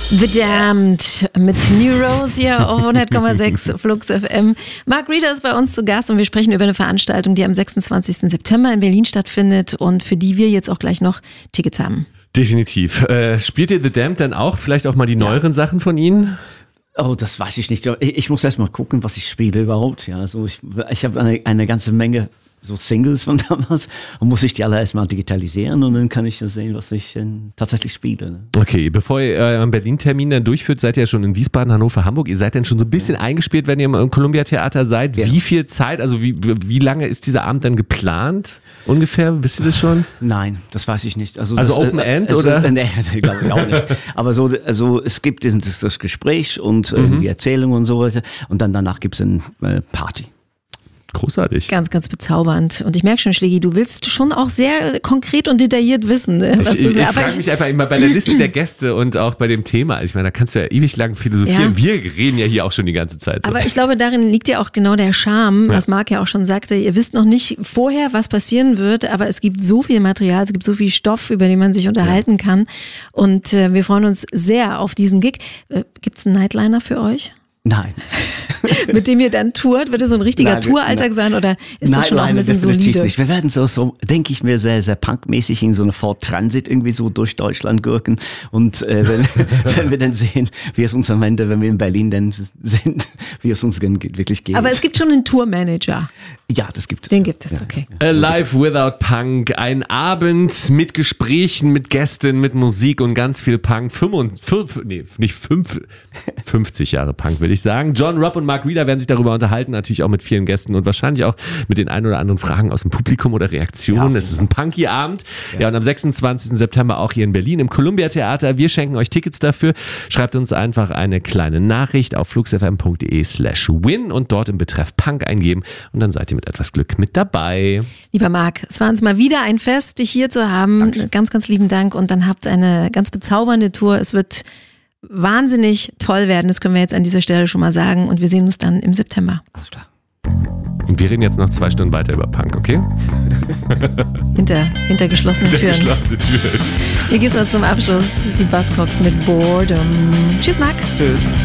The Damned mit New Rose hier auf 100,6 Flux FM. Mark Reeder ist bei uns zu Gast und wir sprechen über eine Veranstaltung, die am 26. September in Berlin stattfindet und für die wir jetzt auch gleich noch Tickets haben. Definitiv. Spielt ihr The Damned dann auch? Vielleicht auch mal die neueren Sachen von ihnen? Oh, das weiß ich nicht. Ich muss erst mal gucken, was ich spiele überhaupt. Ja, also ich habe eine ganze Menge so Singles von damals und muss ich die alle erstmal digitalisieren und dann kann ich ja sehen, was ich tatsächlich spiele. Ne? Okay, bevor ihr euren Berlin-Termin dann durchführt, seid ihr ja schon in Wiesbaden, Hannover, Hamburg. Ihr seid dann schon so ein bisschen eingespielt, wenn ihr im Columbia-Theater seid. Ja. Wie viel Zeit, also wie lange ist dieser Abend dann geplant? Ungefähr, wisst ihr das schon? Nein, das weiß ich nicht. Also Open End, oder? Nee, glaube ich auch nicht. Aber so, es gibt das Gespräch und die Erzählung und so weiter und dann danach gibt es eine Party. Großartig. Ganz, ganz bezaubernd. Und ich merke schon, Schlägi, du willst schon auch sehr konkret und detailliert wissen. Ich frage mich einfach immer bei der Liste der Gäste und auch bei dem Thema. Ich meine, da kannst du ja ewig lang philosophieren. Ja. Wir reden ja hier auch schon die ganze Zeit. So. Aber ich glaube, darin liegt ja auch genau der Charme, was Marc ja auch schon sagte. Ihr wisst noch nicht vorher, was passieren wird, aber es gibt so viel Material, es gibt so viel Stoff, über den man sich unterhalten kann. Und wir freuen uns sehr auf diesen Gig. Gibt es einen Nightliner für euch? Nein. Mit dem ihr dann tourt? Wird es so ein richtiger Touralltag sein oder ist das schon auch ein bisschen solide? Nicht. Wir werden so, denke ich mir, sehr, sehr punkmäßig in so eine Ford Transit irgendwie so durch Deutschland gurken und wenn wir dann sehen, wie es uns am Ende, wenn wir in Berlin dann sind, wie es uns wirklich geht. Aber es gibt schon einen Tourmanager. Ja, das gibt es. Den gibt es, okay. Live Without Punk, ein Abend mit Gesprächen, mit Gästen, mit Musik und ganz viel Punk. 50 Jahre Punk, will ich sagen. John, Rob und Mark Reeder werden sich darüber unterhalten, natürlich auch mit vielen Gästen und wahrscheinlich auch mit den ein oder anderen Fragen aus dem Publikum oder Reaktionen. Es ist ein punky Abend. Ja, und am 26. September auch hier in Berlin im Columbia Theater. Wir schenken euch Tickets dafür. Schreibt uns einfach eine kleine Nachricht auf fluxfm.de/win und dort im Betreff Punk eingeben und dann seid ihr mit etwas Glück mit dabei. Lieber Marc, es war uns mal wieder ein Fest, dich hier zu haben. Danke. Ganz, ganz lieben Dank und dann habt eine ganz bezaubernde Tour. Es wird wahnsinnig toll werden, das können wir jetzt an dieser Stelle schon mal sagen und wir sehen uns dann im September. Alles klar. Und wir reden jetzt noch 2 Stunden weiter über Punk, okay? Hinter geschlossenen Türen. Geschlossene Türen. Hier gibt es zum Abschluss die Buzzcocks mit Boredom. Tschüss, Marc. Tschüss.